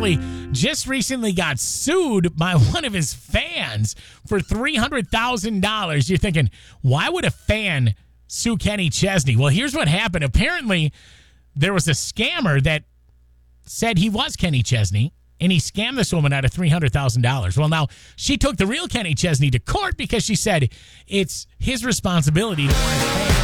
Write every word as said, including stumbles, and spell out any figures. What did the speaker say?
Chesney just recently got sued by one of his fans for three hundred thousand dollars. You're thinking, why would a fan sue Kenny Chesney? Well, here's what happened. Apparently, there was a scammer that said he was Kenny Chesney, and he scammed this woman out of three hundred thousand dollars. Well, now, she took the real Kenny Chesney to court because she said it's his responsibility to warn his fans.